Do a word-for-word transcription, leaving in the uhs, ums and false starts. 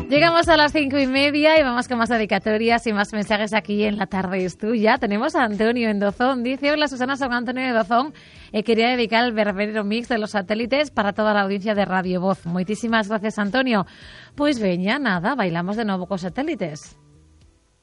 Llegamos a las cinco y media y vamos con más dedicatorias y más mensajes aquí en La Tarde es Tuya. Tenemos a Antonio en Dozón. Dice, hola Susana, soy Antonio de Dozón. Eh, quería dedicar el verbero mix de los satélites para toda la audiencia de Radio Voz. Muchísimas gracias, Antonio. Pues veña, nada, bailamos de nuevo con satélites.